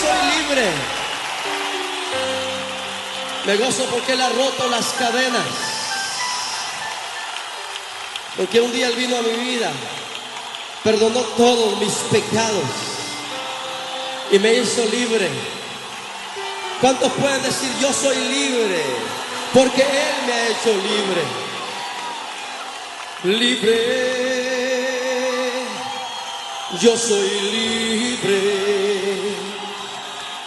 soy libre. Me gozo porque Él ha roto las cadenas. Porque un día Él vino a mi vida, perdonó todos mis pecados y me hizo libre. ¿Cuántos pueden decir yo soy libre? Porque Él me ha hecho libre. Libre. Yo soy libre.